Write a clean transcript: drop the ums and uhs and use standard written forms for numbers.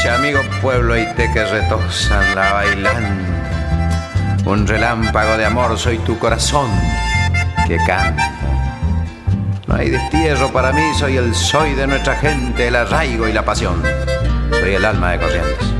noche, amigo pueblo y te que retosan la bailando. Un relámpago de amor, soy tu corazón que canta. No hay destierro para mí, soy el soy de nuestra gente, el arraigo y la pasión. Soy el alma de Corrientes.